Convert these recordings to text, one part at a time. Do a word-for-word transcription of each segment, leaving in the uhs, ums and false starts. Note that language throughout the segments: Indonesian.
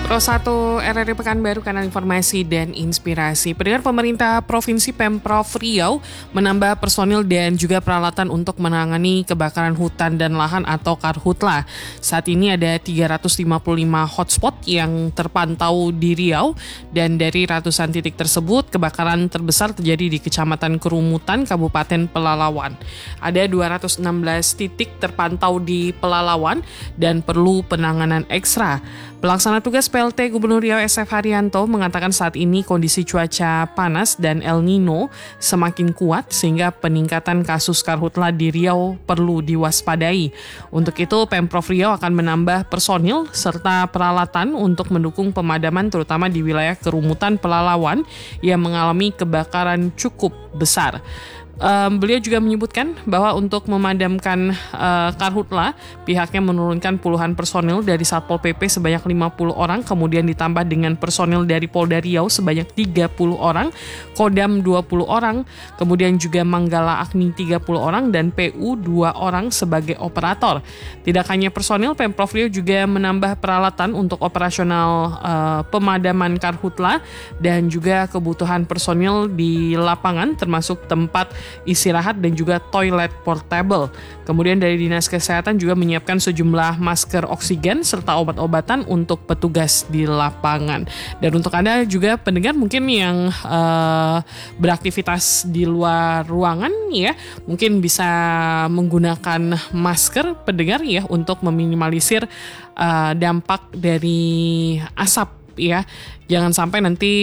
Pro satu R R I Pekanbaru, kanal informasi dan inspirasi. Pendengar, pemerintah Provinsi Pemprov Riau menambah personil dan juga peralatan untuk menangani kebakaran hutan dan lahan atau Karhutla. Saat ini ada tiga ratus lima puluh lima hotspot yang terpantau di Riau, dan dari ratusan titik tersebut kebakaran terbesar terjadi di Kecamatan Kerumutan, Kabupaten Pelalawan. Ada dua ratus enam belas titik terpantau di Pelalawan dan perlu penanganan ekstra. Pelaksana tugas P L T Gubernur Riau S F Haryanto mengatakan saat ini kondisi cuaca panas dan El Nino semakin kuat sehingga peningkatan kasus Karhutla di Riau perlu diwaspadai. Untuk itu Pemprov Riau akan menambah personil serta peralatan untuk mendukung pemadaman terutama di wilayah Kerumutan Pelalawan yang mengalami kebakaran cukup besar. Um, beliau juga menyebutkan bahwa untuk memadamkan uh, Karhutla, pihaknya menurunkan puluhan personil dari Satpol P P sebanyak lima puluh orang, kemudian ditambah dengan personil dari Polda Riau sebanyak tiga puluh orang, Kodam dua puluh orang, kemudian juga Manggala Agni tiga puluh orang, dan P U dua orang sebagai operator. Tidak hanya personil, Pemprov Riau juga menambah peralatan untuk operasional uh, pemadaman Karhutla dan juga kebutuhan personil di lapangan termasuk tempat istirahat dan juga toilet portable. Kemudian dari Dinas Kesehatan juga menyiapkan sejumlah masker oksigen serta obat-obatan untuk petugas di lapangan. Dan untuk Anda juga pendengar mungkin yang uh, beraktivitas di luar ruangan ya, mungkin bisa menggunakan masker pendengar ya untuk meminimalisir uh, dampak dari asap ya. Jangan sampai nanti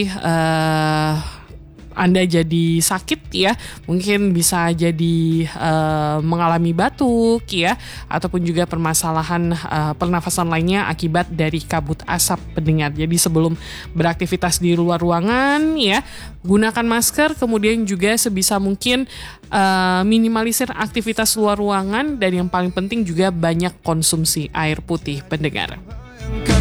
uh, Anda jadi sakit ya, mungkin bisa jadi uh, mengalami batuk ya, ataupun juga permasalahan uh, pernafasan lainnya akibat dari kabut asap pendengar. Jadi sebelum beraktivitas di luar ruangan ya, gunakan masker, kemudian juga sebisa mungkin uh, minimalisir aktivitas luar ruangan, dan yang paling penting juga banyak konsumsi air putih pendengar.